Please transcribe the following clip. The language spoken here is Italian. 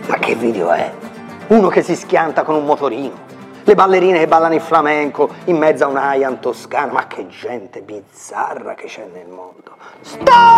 Ma che video è? Uno che si schianta con un motorino, le ballerine che ballano il flamenco in mezzo a un'Aia in Toscana, ma che gente bizzarra che c'è nel mondo. Stop!